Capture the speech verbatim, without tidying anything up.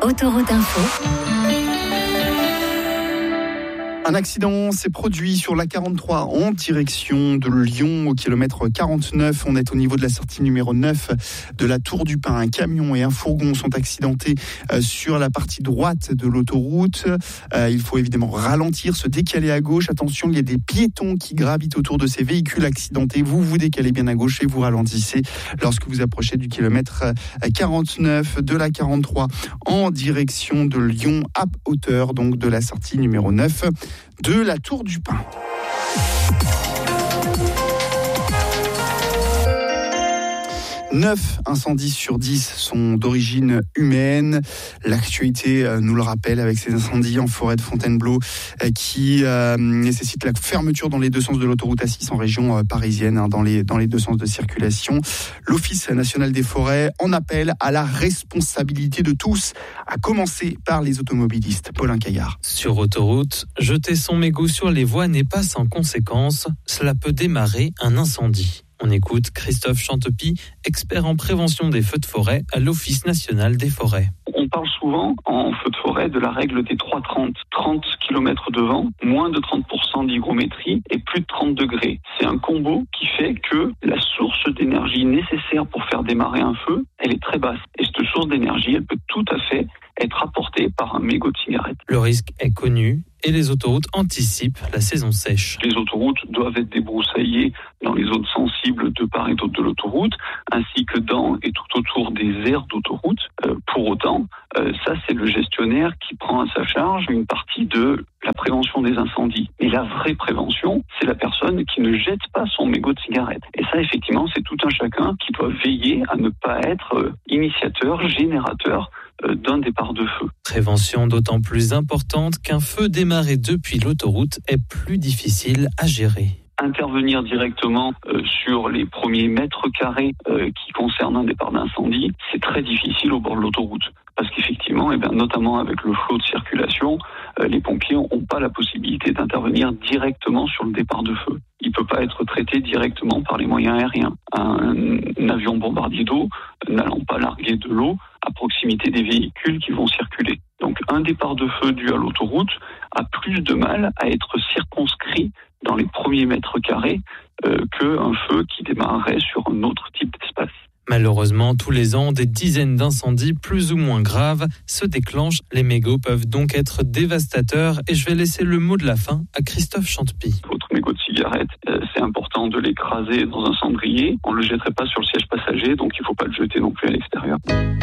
Autoroute Info. Un accident s'est produit sur l'A quarante-trois en direction de Lyon au kilomètre quarante-neuf. On est au niveau de la sortie numéro neuf de la Tour du Pin. Un camion et un fourgon sont accidentés sur la partie droite de l'autoroute. Il faut évidemment ralentir, se décaler à gauche. Attention, il y a des piétons qui gravitent autour de ces véhicules accidentés. Vous vous décalez bien à gauche et vous ralentissez lorsque vous approchez du kilomètre quarante-neuf de la quarante-trois en direction de Lyon à hauteur donc de la sortie numéro neuf de la Tour du Pin. neuf incendies sur dix sont d'origine humaine. L'actualité nous le rappelle avec ces incendies en forêt de Fontainebleau qui euh, nécessitent la fermeture dans les deux sens de l'autoroute A six en région parisienne, hein, dans les, dans les deux sens de circulation. L'Office national des forêts en appelle à la responsabilité de tous, à commencer par les automobilistes. Paulin Caillard. Sur autoroute, jeter son mégot sur les voies n'est pas sans conséquence. Cela peut démarrer un incendie. On écoute Christophe Chantepie, expert en prévention des feux de forêt à l'Office national des forêts. On parle souvent en feu de forêt de la règle des trois trente. trente kilomètres de vent, moins de trente pour cent d'hygrométrie et plus de trente degrés. C'est un combo qui fait que la source d'énergie nécessaire pour faire démarrer un feu, elle est très basse. Et cette source d'énergie, elle peut tout à fait être apportée par un mégot de cigarette. Le risque est connu et les autoroutes anticipent la saison sèche. Les autoroutes doivent être débroussaillées dans les zones sensibles de part et d'autre de l'autoroute, ainsi que dans et tout autour des aires d'autoroute. Euh, pour autant, euh, ça c'est le gestionnaire qui prend à sa charge une partie de la prévention des incendies. Et la vraie prévention, c'est la personne qui ne jette pas son mégot de cigarette. Et ça, effectivement, c'est tout un chacun qui doit veiller à ne pas être euh, initiateur, générateur euh, d'un départ de feu. Prévention d'autant plus importante qu'un feu démarré depuis l'autoroute est plus difficile à gérer. Intervenir directement euh, sur les premiers mètres carrés euh, qui concernent un départ d'incendie, c'est très difficile au bord de l'autoroute. Parce qu'effectivement, eh bien, notamment avec le flot de circulation, euh, les pompiers n'ont pas la possibilité d'intervenir directement sur le départ de feu. Il ne peut pas être traité directement par les moyens aériens. Un, un avion bombardier d'eau n'allant pas larguer de l'eau à proximité des véhicules qui vont circuler. Donc un départ de feu dû à l'autoroute a plus de mal à être circonscrit dans les premiers mètres carrés euh, qu'un feu qui démarrerait sur un autre type d'espace. Malheureusement, tous les ans, des dizaines d'incendies plus ou moins graves se déclenchent. Les mégots peuvent donc être dévastateurs et je vais laisser le mot de la fin à Christophe Chantepie. Votre mégot de cigarette, euh, c'est important de l'écraser dans un cendrier. On ne le jetterait pas sur le siège passager, donc il ne faut pas le jeter non plus à l'extérieur.